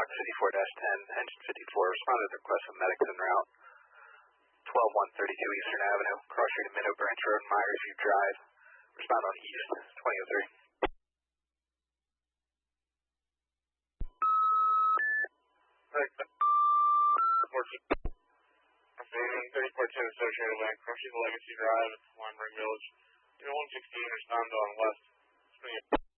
54-10, engine 54, responded to request of medics en route. 12132 Eastern Avenue, cross street to Minnow Branch Road, Myers View Drive. Respond on East, 2003. Right. 3410 associated with cross street to Legacy Drive at Weinberg Village. 116, respond on West.